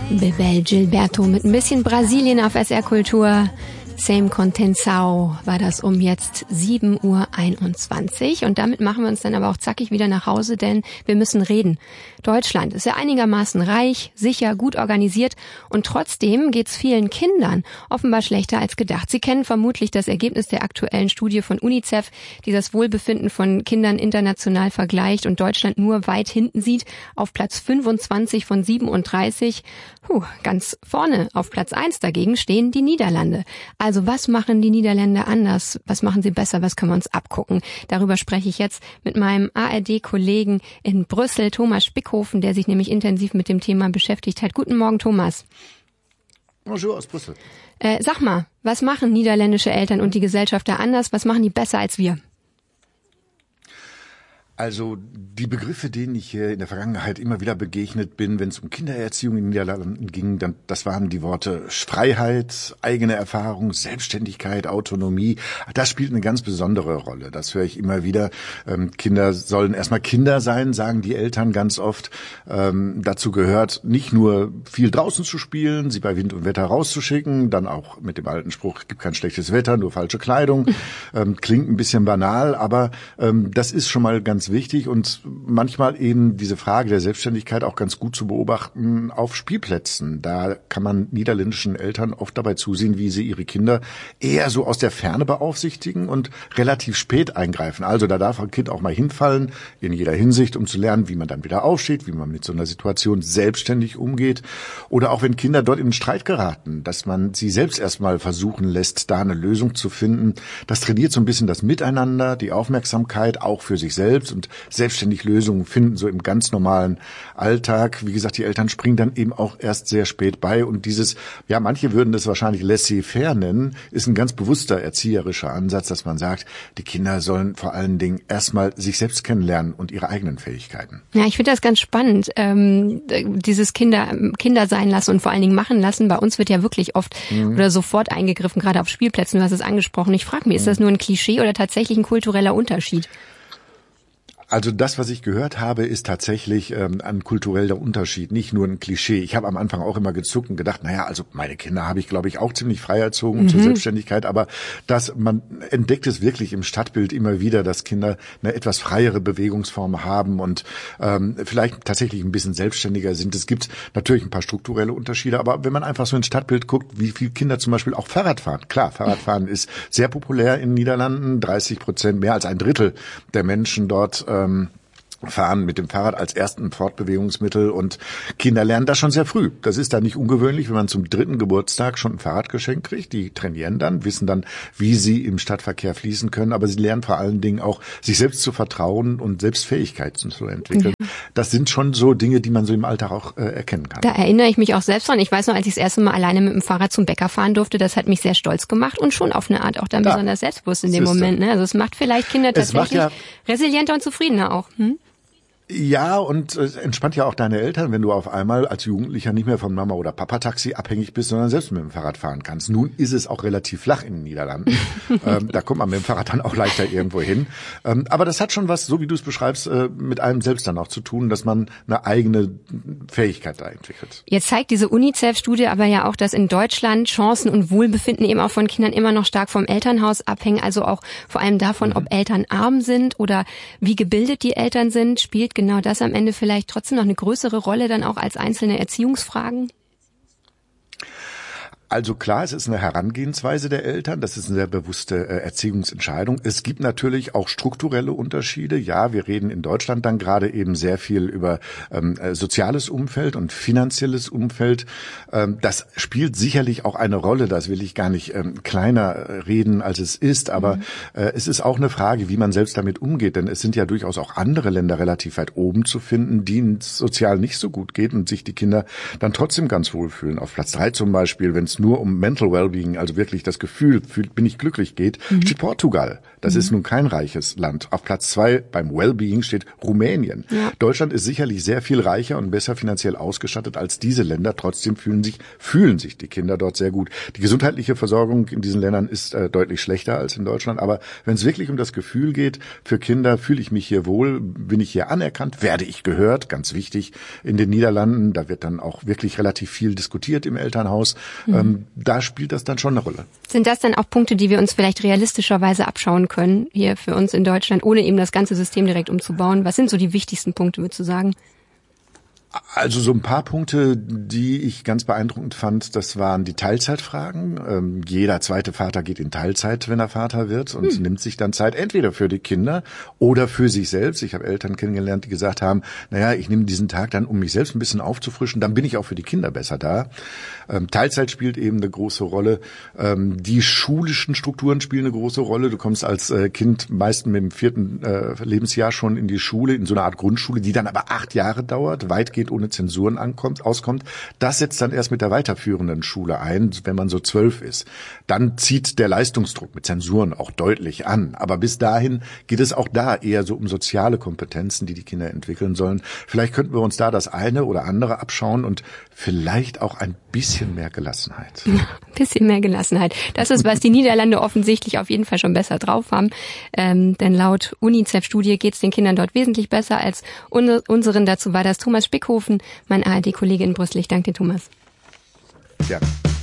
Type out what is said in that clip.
Bebel Gilberto mit ein bisschen Brasilien auf SR Kultur. Same Contensao war das um jetzt 7:21 Uhr. Und damit machen wir uns dann aber auch zackig wieder nach Hause, denn wir müssen reden. Deutschland ist ja einigermaßen reich, sicher, gut organisiert und trotzdem geht's vielen Kindern offenbar schlechter als gedacht. Sie kennen vermutlich das Ergebnis der aktuellen Studie von UNICEF, die das Wohlbefinden von Kindern international vergleicht und Deutschland nur weit hinten sieht, auf Platz 25 von 37. Ganz vorne auf Platz 1 dagegen stehen die Niederlande. Also was machen die Niederländer anders? Was machen sie besser? Was können wir uns abgucken? Darüber spreche ich jetzt mit meinem ARD-Kollegen in Brüssel, Thomas Spickhofen, der sich nämlich intensiv mit dem Thema beschäftigt hat. Guten Morgen, Thomas. Bonjour aus Brüssel. Sag mal, was machen niederländische Eltern und die Gesellschaft da anders? Was machen die besser als wir? Also die Begriffe, denen ich in der Vergangenheit immer wieder begegnet bin, wenn es um Kindererziehung in den Niederlanden ging, dann das waren die Worte Freiheit, eigene Erfahrung, Selbstständigkeit, Autonomie. Das spielt eine ganz besondere Rolle. Das höre ich immer wieder. Kinder sollen erstmal Kinder sein, sagen die Eltern ganz oft. Dazu gehört nicht nur viel draußen zu spielen, sie bei Wind und Wetter rauszuschicken, dann auch mit dem alten Spruch, gibt kein schlechtes Wetter, nur falsche Kleidung. Klingt ein bisschen banal, aber das ist schon mal ganz wichtig und manchmal eben diese Frage der Selbstständigkeit auch ganz gut zu beobachten auf Spielplätzen. Da kann man niederländischen Eltern oft dabei zusehen, wie sie ihre Kinder eher so aus der Ferne beaufsichtigen und relativ spät eingreifen. Also da darf ein Kind auch mal hinfallen, in jeder Hinsicht, um zu lernen, wie man dann wieder aufsteht, wie man mit so einer Situation selbstständig umgeht. Oder auch wenn Kinder dort in einen Streit geraten, dass man sie selbst erstmal versuchen lässt, da eine Lösung zu finden. Das trainiert so ein bisschen das Miteinander, die Aufmerksamkeit auch für sich selbst und selbstständig Lösungen finden, so im ganz normalen Alltag. Wie gesagt, die Eltern springen dann eben auch erst sehr spät bei und dieses, ja, manche würden das wahrscheinlich laissez-faire nennen, ist ein ganz bewusster erzieherischer Ansatz, dass man sagt, die Kinder sollen vor allen Dingen erstmal sich selbst kennenlernen und ihre eigenen Fähigkeiten. Ja, ich finde das ganz spannend, dieses Kinder sein lassen und vor allen Dingen machen lassen. Bei uns wird ja wirklich oft oder sofort eingegriffen, gerade auf Spielplätzen, du hast es angesprochen. Ich frage mich, ist das nur ein Klischee oder tatsächlich ein kultureller Unterschied? Also das, was ich gehört habe, ist tatsächlich ein kultureller Unterschied, nicht nur ein Klischee. Ich habe am Anfang auch immer gezuckt und gedacht, naja, also meine Kinder habe ich, glaube ich, auch ziemlich frei erzogen zur Selbstständigkeit, aber man entdeckt es wirklich im Stadtbild immer wieder, dass Kinder eine etwas freiere Bewegungsform haben und vielleicht tatsächlich ein bisschen selbstständiger sind. Es gibt natürlich ein paar strukturelle Unterschiede, aber wenn man einfach so ins Stadtbild guckt, wie viele Kinder zum Beispiel auch Fahrrad fahren. Klar, Fahrradfahren ist sehr populär in den Niederlanden, 30%, mehr als ein Drittel der Menschen dort fahren mit dem Fahrrad als ersten Fortbewegungsmittel und Kinder lernen das schon sehr früh. Das ist dann nicht ungewöhnlich, wenn man zum 3. Geburtstag schon ein Fahrradgeschenk kriegt. Die trainieren dann, wissen dann, wie sie im Stadtverkehr fließen können, aber sie lernen vor allen Dingen auch, sich selbst zu vertrauen und Selbstfähigkeiten zu entwickeln. Ja. Das sind schon so Dinge, die man so im Alltag auch erkennen kann. Da erinnere ich mich auch selbst dran. Ich weiß noch, als ich das erste Mal alleine mit dem Fahrrad zum Bäcker fahren durfte, das hat mich sehr stolz gemacht und schon auf eine Art auch dann besonders selbstbewusst in dem Moment. Ne? Also es macht vielleicht Kinder tatsächlich resilienter und zufriedener auch. Ja, und es entspannt ja auch deine Eltern, wenn du auf einmal als Jugendlicher nicht mehr von Mama oder Papa Taxi abhängig bist, sondern selbst mit dem Fahrrad fahren kannst. Nun ist es auch relativ flach in den Niederlanden. Da kommt man mit dem Fahrrad dann auch leichter irgendwo hin. Aber das hat schon was, so wie du es beschreibst, mit einem selbst dann auch zu tun, dass man eine eigene Fähigkeit da entwickelt. Jetzt zeigt diese UNICEF-Studie aber ja auch, dass in Deutschland Chancen und Wohlbefinden eben auch von Kindern immer noch stark vom Elternhaus abhängen, also auch vor allem davon, ob Eltern arm sind oder wie gebildet die Eltern sind. Spielt genau das am Ende vielleicht trotzdem noch eine größere Rolle dann auch als einzelne Erziehungsfragen? Also klar, es ist eine Herangehensweise der Eltern, das ist eine sehr bewusste Erziehungsentscheidung. Es gibt natürlich auch strukturelle Unterschiede. Ja, wir reden in Deutschland dann gerade eben sehr viel über soziales Umfeld und finanzielles Umfeld. Das spielt sicherlich auch eine Rolle, das will ich gar nicht kleiner reden, als es ist, aber es ist auch eine Frage, wie man selbst damit umgeht, denn es sind ja durchaus auch andere Länder relativ weit oben zu finden, denen es sozial nicht so gut geht und sich die Kinder dann trotzdem ganz wohl fühlen. Auf Platz 3 zum Beispiel, wenn es es nur um Mental Wellbeing, also wirklich das Gefühl, bin ich glücklich geht, steht Portugal. Das ist nun kein reiches Land. Auf Platz 2 beim Wellbeing steht Rumänien. Ja. Deutschland ist sicherlich sehr viel reicher und besser finanziell ausgestattet als diese Länder. Trotzdem fühlen sich die Kinder dort sehr gut. Die gesundheitliche Versorgung in diesen Ländern ist deutlich schlechter als in Deutschland. Aber wenn es wirklich um das Gefühl geht, für Kinder fühle ich mich hier wohl, bin ich hier anerkannt, werde ich gehört, ganz wichtig. In den Niederlanden, da wird dann auch wirklich relativ viel diskutiert im Elternhaus. Da spielt das dann schon eine Rolle. Sind das dann auch Punkte, die wir uns vielleicht realistischerweise abschauen können, hier für uns in Deutschland, ohne eben das ganze System direkt umzubauen? Was sind so die wichtigsten Punkte, würdest du sagen? Also so ein paar Punkte, die ich ganz beeindruckend fand, das waren die Teilzeitfragen. Jeder zweite Vater geht in Teilzeit, wenn er Vater wird und nimmt sich dann Zeit entweder für die Kinder oder für sich selbst. Ich habe Eltern kennengelernt, die gesagt haben, naja, ich nehme diesen Tag dann, um mich selbst ein bisschen aufzufrischen, dann bin ich auch für die Kinder besser da. Teilzeit spielt eben eine große Rolle. Die schulischen Strukturen spielen eine große Rolle. Du kommst als Kind meist mit dem 4. Lebensjahr schon in die Schule, in so eine Art Grundschule, die dann aber 8 Jahre dauert, weitgehend ohne Zensuren auskommt. Das setzt dann erst mit der weiterführenden Schule ein, wenn man so 12 ist. Dann zieht der Leistungsdruck mit Zensuren auch deutlich an. Aber bis dahin geht es auch da eher so um soziale Kompetenzen, die die Kinder entwickeln sollen. Vielleicht könnten wir uns da das eine oder andere abschauen und vielleicht auch ein bisschen mehr Gelassenheit. Ja, ein bisschen mehr Gelassenheit. Das ist, was die Niederlande offensichtlich auf jeden Fall schon besser drauf haben. Denn laut UNICEF-Studie geht es den Kindern dort wesentlich besser als unseren. Dazu war das Thomas Spickhofen, mein ARD-Kollege in Brüssel. Ich danke dir, Thomas. Gerne.